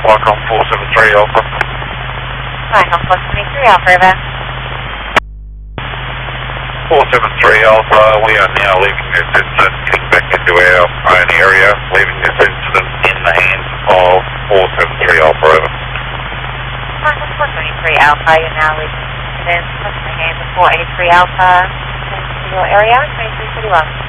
Qualcomm 473 Alpha. Qualcomm 473 Alpha, over. 473 Alpha, we are now leaving this incident, getting back into our own area, leaving this incident in the hands of 473 Alpha, over. Qualcomm 473 Alpha, you're now leaving this incident in the hands of 483 Alpha into your area, 2331.